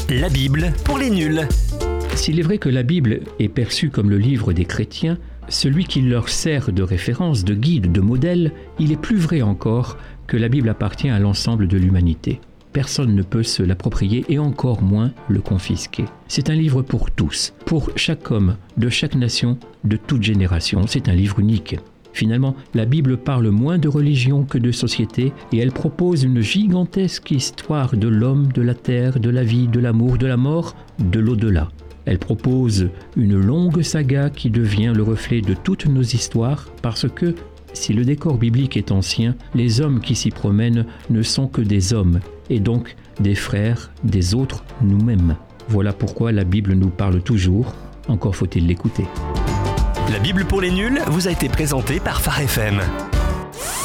La Bible pour les nuls. S'il est vrai que la Bible est perçue comme le livre des chrétiens, celui qui leur sert de référence, de guide, de modèle, il est plus vrai encore que la Bible appartient à l'ensemble de l'humanité. Personne ne peut se l'approprier et encore moins le confisquer. C'est un livre pour tous, pour chaque homme, de chaque nation, de toute génération. C'est un livre unique. Finalement, la Bible parle moins de religion que de société et elle propose une gigantesque histoire de l'homme, de la terre, de la vie, de l'amour, de la mort, de l'au-delà. Elle propose une longue saga qui devient le reflet de toutes nos histoires parce que, si le décor biblique est ancien, les hommes qui s'y promènent ne sont que des hommes et donc des frères des autres nous-mêmes. Voilà pourquoi la Bible nous parle toujours, encore faut-il l'écouter. La Bible pour les nuls vous a été présentée par Phare FM.